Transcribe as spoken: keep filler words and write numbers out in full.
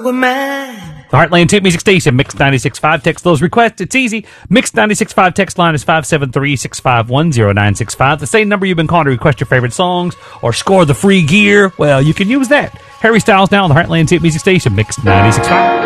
with mine. The Heartland Tip Music Station, Mix ninety-six point five. Text those requests. It's easy. Mix ninety-six point five text line is five seven three, six five one, zero nine six five. The same number you've been calling to request your favorite songs or score the free gear. Well, you can use that. Harry Styles now on the Heartland Tip Music Station, Mix ninety-six point five.